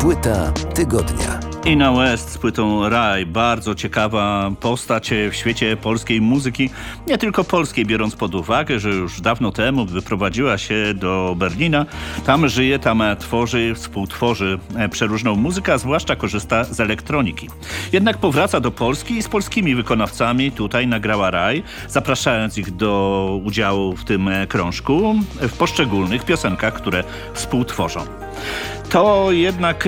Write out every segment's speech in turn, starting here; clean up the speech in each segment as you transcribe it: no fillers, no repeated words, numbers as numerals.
Płyta tygodnia. Inna West z płytą Raj. Bardzo ciekawa postać w świecie polskiej muzyki. Nie tylko polskiej, biorąc pod uwagę, że już dawno temu wyprowadziła się do Berlina. Tam żyje, tam tworzy, współtworzy przeróżną muzykę, a zwłaszcza korzysta z elektroniki. Jednak powraca do Polski i z polskimi wykonawcami tutaj nagrała Raj, zapraszając ich do udziału w tym krążku w poszczególnych piosenkach, które współtworzą. To jednak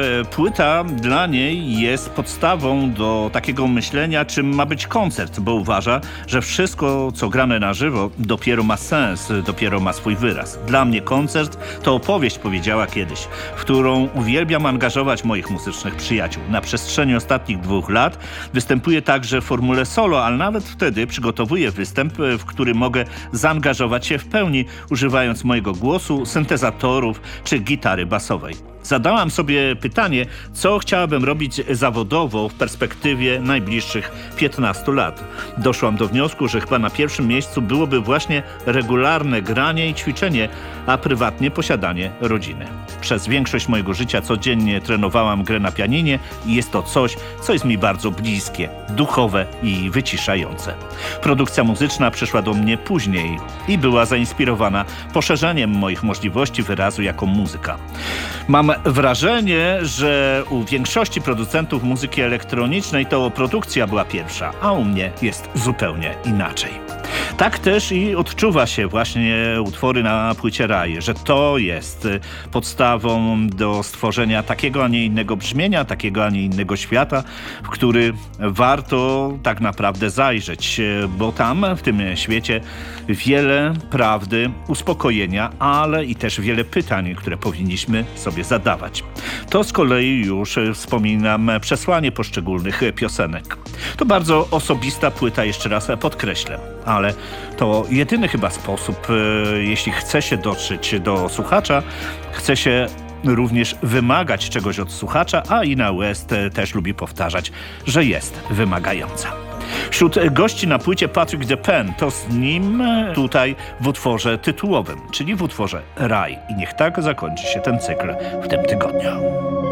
płyta dla niej jest podstawą do takiego myślenia, czym ma być koncert, bo uważa, że wszystko, co grane na żywo, dopiero ma sens, dopiero ma swój wyraz. Dla mnie koncert to opowieść, powiedziała kiedyś, w którą uwielbiam angażować moich muzycznych przyjaciół. Na przestrzeni ostatnich 2 lat występuję także w formule solo, ale nawet wtedy przygotowuję występ, w który mogę zaangażować się w pełni, używając mojego głosu, syntezatorów czy gitary basowej. Zadałam sobie pytanie, co chciałabym robić zawodowo w perspektywie najbliższych 15 lat. Doszłam do wniosku, że chyba na pierwszym miejscu byłoby właśnie regularne granie i ćwiczenie, a prywatnie posiadanie rodziny. Przez większość mojego życia codziennie trenowałam grę na pianinie i jest to coś, co jest mi bardzo bliskie, duchowe i wyciszające. Produkcja muzyczna przyszła do mnie później i była zainspirowana poszerzeniem moich możliwości wyrazu jako muzyka. Mam wrażenie, że u większości producentów muzyki elektronicznej to produkcja była pierwsza, a u mnie jest zupełnie inaczej. Tak też i odczuwa się właśnie utwory na płycie Raj, że to jest podstawą do stworzenia takiego, a nie innego brzmienia, takiego, a nie innego świata, w który warto tak naprawdę zajrzeć, bo tam, w tym świecie, wiele prawdy, uspokojenia, ale i też wiele pytań, które powinniśmy sobie zadawać. To z kolei już wspominam przesłanie poszczególnych piosenek. To bardzo osobista płyta, jeszcze raz podkreślę, ale to jedyny chyba sposób, jeśli chce się dotrzeć do słuchacza, chce się również wymagać czegoś od słuchacza, a Inna West też lubi powtarzać, że jest wymagająca. Wśród gości na płycie Patrick DePen, to z nim tutaj w utworze tytułowym, czyli w utworze Raj. I niech tak zakończy się ten cykl w tym tygodniu.